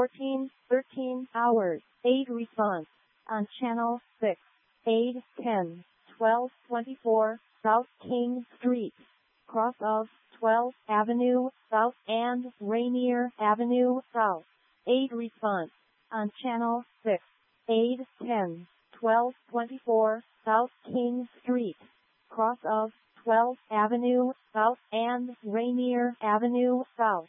14:13 hours, 8 response on channel 6, 8:10, 12:24 South King Street, cross of 12th Avenue South and Rainier Avenue South, 8 response on channel 6, 8:10, 12:24 South King Street, cross of 12th Avenue South and Rainier Avenue South.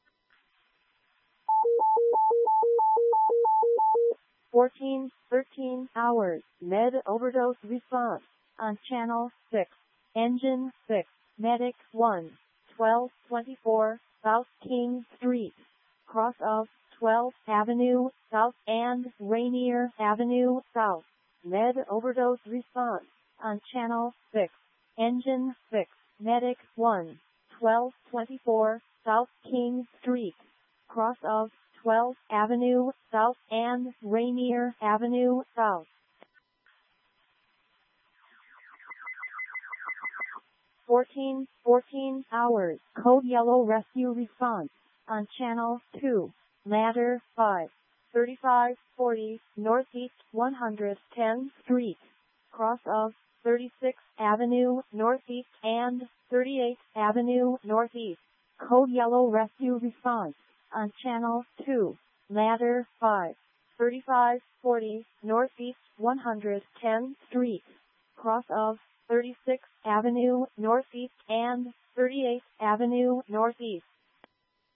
14:13 hours, med overdose response on channel 6, engine 6, medic 1, 12:24 South King Street, cross of 12th Avenue South and Rainier Avenue South, med overdose response on channel 6, engine 6, medic 1, 12:24 South King Street, cross of 12th Avenue South and Rainier Avenue South. 14:14 hours, code yellow rescue response on channel 2, ladder 5, 3540 Northeast 110th Street, cross of 36th Avenue Northeast and 38th Avenue Northeast, code yellow rescue response on channel 2, ladder 5, 3540 Northeast 110th Street, cross of 36th Avenue Northeast and 38th Avenue Northeast.